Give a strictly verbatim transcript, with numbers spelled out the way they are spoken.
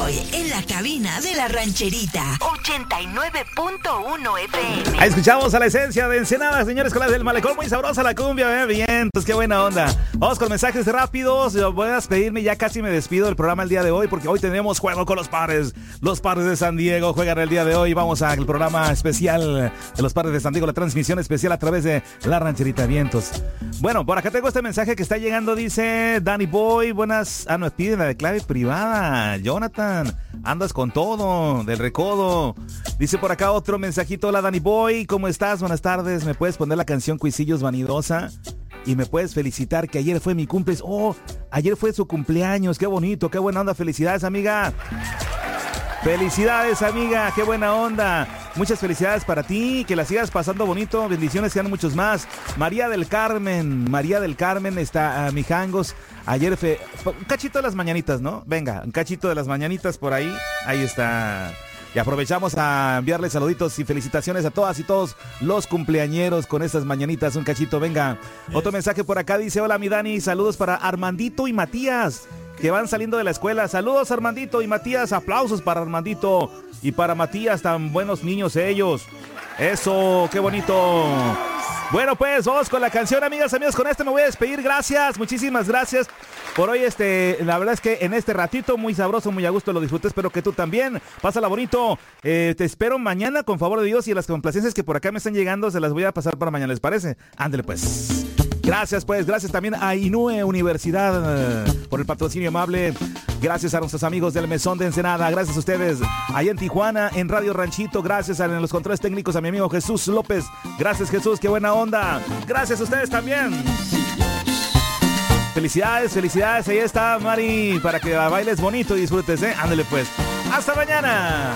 Boy en la cabina de la rancherita. ochenta y nueve punto uno F M. Ahí escuchamos a la esencia de Ensenada, señores, con la del malecón. Muy sabrosa la cumbia, ¿eh? Bien, pues qué buena onda. Vamos con mensajes rápidos. Voy a despedirme, ya casi me despido del programa el día de hoy, porque hoy tenemos juego con los Padres. Los Padres de San Diego juegan el día de hoy. Vamos al programa especial de los Padres de San Diego, la transmisión especial a través de la rancherita Vientos. Bueno, por acá tengo este mensaje que está llegando, dice Danny Boy, buenas... Ah, nos piden la de clave privada. Jonathan, andas con todo, del recodo. Dice por acá otro mensajito, hola Danny Boy, ¿cómo estás? Buenas tardes, ¿me puedes poner la canción Cuisillos Vanidosa? Y me puedes felicitar que ayer fue mi cumpleaños. Oh, ayer fue su cumpleaños, qué bonito, qué buena onda, felicidades amiga. Felicidades amiga, qué buena onda. Muchas felicidades para ti, que la sigas pasando bonito, bendiciones, sean muchos más. María del Carmen, María del Carmen está a Mijangos. Ayer fue un cachito de las mañanitas, ¿no? Venga, un cachito de las mañanitas por ahí, ahí está. Y aprovechamos a enviarles saluditos y felicitaciones a todas y todos los cumpleañeros con estas mañanitas, un cachito, venga. Otro mensaje por acá dice, hola mi Dani, saludos para Armandito y Matías, que van saliendo de la escuela. Saludos Armandito y Matías, aplausos para Armandito y para Matías, tan buenos niños ellos. Eso, qué bonito. Bueno, pues vamos con la canción, amigas, amigos. Con este me voy a despedir. Gracias, muchísimas gracias por hoy. Este, la verdad es que en este ratito muy sabroso, muy a gusto, lo disfruté. Espero que tú también. Pásala bonito. Eh, te espero mañana, con favor de Dios, y las complacencias que por acá me están llegando se las voy a pasar para mañana, ¿les parece? Ándale pues. Gracias pues, gracias también a Inúe Universidad eh, por el patrocinio amable. Gracias a nuestros amigos del Mesón de Ensenada. Gracias a ustedes allá en Tijuana, en Radio Ranchito. Gracias a en los controles técnicos a mi amigo Jesús López. Gracias Jesús, qué buena onda. Gracias a ustedes también. Felicidades, felicidades. Ahí está Mari, para que la bailes bonito y disfrutes, ¿eh? Ándale pues. Hasta mañana.